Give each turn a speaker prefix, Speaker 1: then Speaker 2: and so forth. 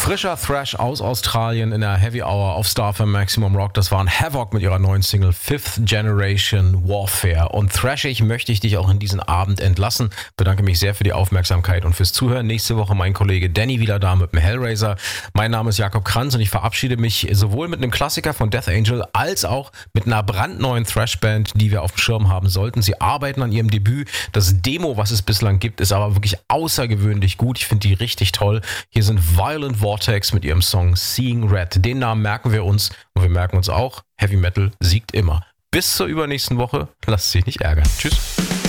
Speaker 1: Frischer Thrash aus Australien in der Heavy Hour auf Star FM Maximum Rock. Das waren Havoc mit ihrer neuen Single Fifth Generation Warfare. Und thrashig möchte ich dich auch in diesen Abend entlassen. Bedanke mich sehr für die Aufmerksamkeit und fürs Zuhören. Nächste Woche mein Kollege Danny wieder da mit dem Hellraiser. Mein Name ist Jakob Kranz und ich verabschiede mich sowohl mit einem Klassiker von Death Angel als auch mit einer brandneuen Thrashband, die wir auf dem Schirm haben sollten. Sie arbeiten an ihrem Debüt. Das Demo, was es bislang gibt, ist aber wirklich außergewöhnlich gut. Ich finde die richtig toll. Hier sind Violent Vortex mit ihrem Song Seeing Red. Den Namen merken wir uns und wir merken uns auch, Heavy Metal siegt immer. Bis zur übernächsten Woche. Lasst sich nicht ärgern. Tschüss.